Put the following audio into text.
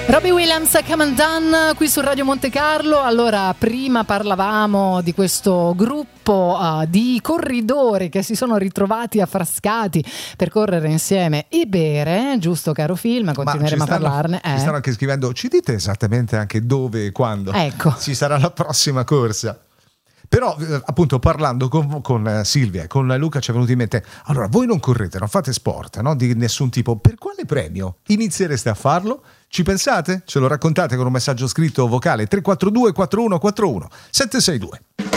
Robbie Williams, Come Undone, qui su Radio Monte Carlo. Allora, prima parlavamo di questo gruppo di corridori che si sono ritrovati affrascati per correre insieme e bere, giusto caro Film? Continueremo a parlarne. Ci stanno anche scrivendo, ci dite esattamente anche dove e quando ci sarà la prossima corsa? Però appunto parlando con Silvia e con Luca ci è venuto in mente, allora voi non correte, non fate sport, no? Di nessun tipo, per quale premio iniziereste a farlo? Ci pensate? Ce lo raccontate con un messaggio scritto vocale 342 4141 762.